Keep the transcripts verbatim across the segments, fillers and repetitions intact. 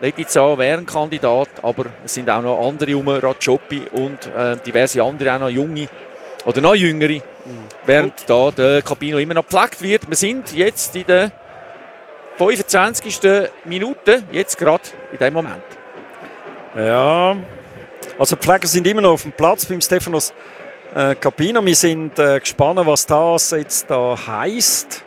Letizia wäre ein Kandidat, aber es sind auch noch andere um Rajopi und äh, diverse andere, auch noch junge oder noch jüngere, mhm. während da der Campino immer noch gepflegt wird. Wir sind jetzt in der fünfundzwanzigsten Minute, jetzt gerade in diesem Moment. Ja, also die Pfleger sind immer noch auf dem Platz beim Stefanos äh, Campino. Wir sind äh, gespannt, was das jetzt da heisst.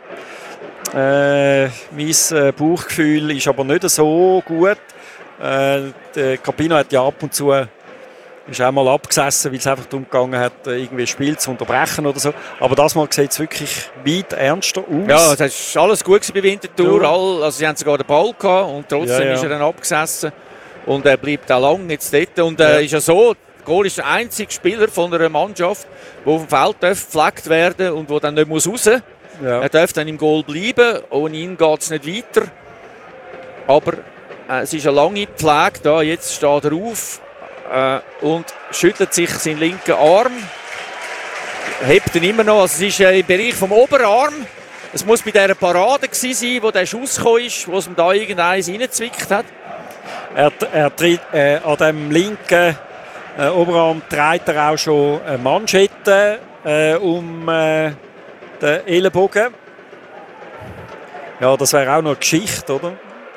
Äh, mein äh, Bauchgefühl ist aber nicht so gut. Äh, der Campino hat ja ab und zu ist auch mal abgesessen, weil es einfach darum gegangen hat, irgendwie ein Spiel zu unterbrechen oder so. Aber das Mal sieht es wirklich weit ernster aus. Ja, es ist alles gut bei Winterthur. Ja. All, also sie haben sogar den Ball gehabt und trotzdem ja, ja. ist er dann abgesessen. Und er bleibt auch lange jetzt dort. Und äh, ja. ist ja so, Goal ist der einzige Spieler von einer Mannschaft, der auf dem Feld gepflegt werden und der dann nicht raus muss. Ja. Er darf dann im Goal bleiben. Ohne ihn geht es nicht weiter. Aber äh, es ist eine lange Pflege da. Jetzt steht er auf äh, und schüttelt sich seinen linken Arm. Hebt ihn immer noch. Also es ist äh, im Bereich vom Oberarm. Es muss bei dieser Parade gewesen sein, wo der Schuss gekommen ist, wo es ihm da irgendeins reingezwickt hat. Er, er tritt äh, an dem linken äh, Oberarm trägt er auch schon eine Manschette äh, um äh, den Ellenbogen. Ja, das wäre auch noch eine Geschichte, oder?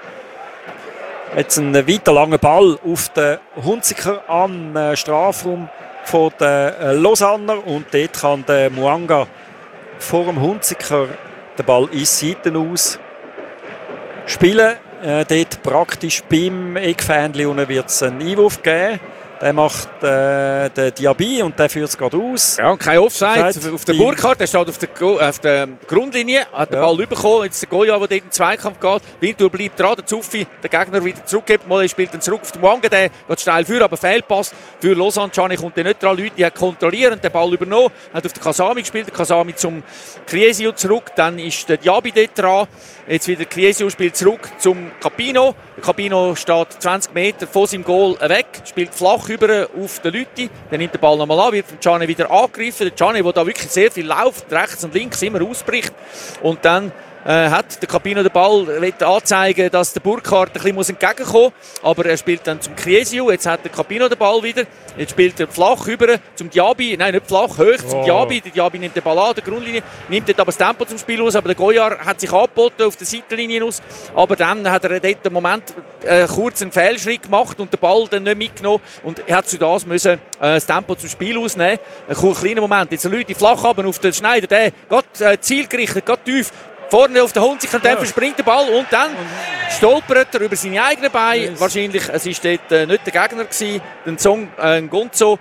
Jetzt ein weiter langer Ball auf den Hunziker an äh, Strafraum von den äh, Lausanner und dort kann der Muanga vor dem Hunziker den Ball ins Seiten aus spielen. Äh, dort praktisch beim Eckfähnchen und wird es einen Einwurf geben. Der macht äh, den Diaby und der führt es gerade aus. Ja, und kein Offside auf der Burkhardt. Der steht auf der, auf der Grundlinie, hat den ja. Ball bekommen. Jetzt der Goya, der dort in den Zweikampf geht. Winterthur bleibt dran, der Zuffi den Gegner wieder zurückgibt. Mal spielt dann zurück auf den Muanga, der geht steil für, aber Fehlpass für Lausanne. Gianni kommt dann nicht dran. Leute, die kontrollieren, den Ball übernommen. Hat auf den Kasami gespielt, der Kasami zum Criesio zurück. Dann ist der Diaby dort dran. Jetzt wieder Criesio spielt zurück zum Campino. Der Campino steht zwanzig Meter von seinem Goal weg, spielt flach über auf den Leute. Dann nimmt der Ball nochmal an, wird von Gianni wieder angegriffen. Der Gianni, der da wirklich sehr viel läuft, rechts und links immer ausbricht. Und dann äh, hat der Campino den Ball, will anzeigen, dass der Burkhardt ein bisschen entgegenkommen muss. Aber er spielt dann zum Criesio. Jetzt hat der Campino den Ball wieder. Jetzt spielt er flach über zum Diaby. Nein, nicht flach, hoch zum oh. Diaby. Der Diaby nimmt den Ball an, der Grundlinie. Nimmt dort aber das Tempo zum Spiel aus. Aber der Goyar hat sich angeboten auf der Seitenlinie aus. Aber dann hat er dort im Moment äh, kurz einen Fehlschritt gemacht und den Ball dann nicht mitgenommen. Und er hat zu das müssen äh, das Tempo zum Spiel ausnehmen. Ein kleiner Moment. Jetzt sind Leute flach haben auf den Schneider. Der geht äh, zielgerichtet, geht tief. Vorne auf den Hunziker und dann ja. verspringt der Ball und dann stolpert er über seine eigenen Beine. Yes. Wahrscheinlich, es war dort äh, nicht der Gegner gewesen, den Song äh, Gonzo.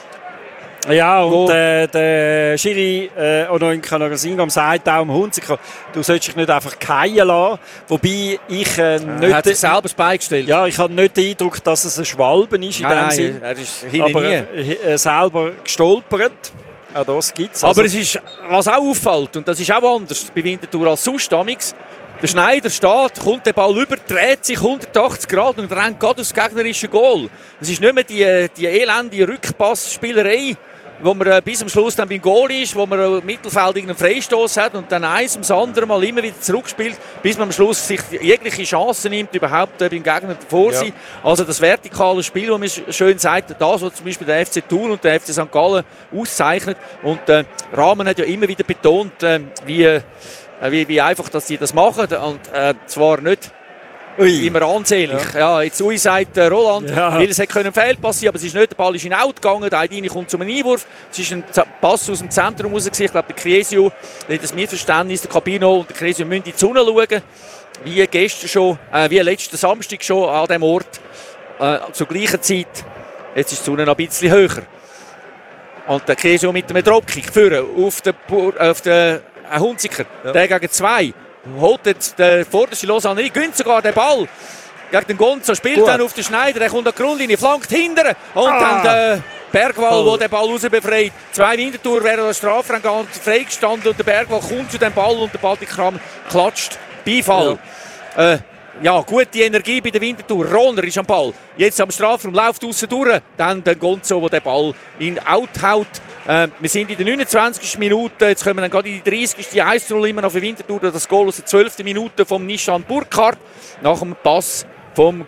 Ja, und äh, der Schiri äh, oder in Kanagasingham sagt auch dem Hunziker, du sollst dich nicht einfach fallen lassen. Wobei ich äh, nicht... Er hat sich selber das Bein gestellt. Ja, ich habe nicht den Eindruck, dass es ein Schwalben ist in nein, dem nein, Sinn. Er ist hinten aber nie. äh, selber gestolpert. Auch das gibt's. Also. Aber es ist, was auch auffällt, und das ist auch anders bei Winterthur als sonst damals, der Schneider steht, kommt der Ball über, dreht sich hundertachtzig Grad und rennt gerade aufs gegnerische Goal. Es ist nicht mehr die, die elende Rückpassspielerei, wo man bis zum Schluss dann beim Goal ist, wo man im Mittelfeld einen Freistoß hat und dann eins ums andere Mal immer wieder zurückspielt, bis man am Schluss sich jegliche Chancen nimmt, überhaupt beim Gegner davor zu sein. Ja. Also das vertikale Spiel, das man schön sagt, das, was zum Beispiel der F C Thun und der F C Sankt Gallen auszeichnet. Und äh, Rahman hat ja immer wieder betont, äh, wie, äh, wie, wie einfach dass sie das machen. Und äh, zwar nicht Ui. immer ansehnlich. Ja. Ja, jetzt Ui sagt äh, Roland, ja. weil es hätte können Fehl passieren, aber es ist nicht, der Ball ist in Out gegangen, der Aidini kommt zum Einwurf, es ist ein Pass aus dem Zentrum raus gewesen. Ich glaube, der Criesio, das Missverständnis, der Campino und der Criesio müssen in die Sonne schauen, wie gestern schon, äh, wie letzten Samstag schon an diesem Ort, äh, zur gleichen Zeit. Jetzt ist die Sonne noch ein bisschen höher. Und der Criesio mit einem Dropkick führen auf den, auf den äh, Hunziker, ja. der gegen zwei. Holt jetzt der vorderste Lausanne rein, gönnt sogar den Ball gegen den Gonzo, spielt Gut. dann auf den Schneider, der kommt an die Grundlinie, flankt hinten und ah. dann der Bergwall, der den Ball raus befreit. Zwei Winterthur wären der Strafraum ganz freigestanden und der Bergwall kommt zu dem Ball und der Baltikram klatscht. Beifall. Ja. Äh, ja, gute Energie bei der Winterthur. Rohner ist am Ball. Jetzt am Strafraum, läuft aussen durch. Dann der Gonzo, der den Ball in Out haut. Äh, wir sind in der neunundzwanzigsten Minute. Jetzt kommen wir dann gerade in die dreißigste Die eins zu null immer noch für Winterthur. Das Goal aus der zwölften Minute vom Nishan Burkhardt. Nach dem Pass vom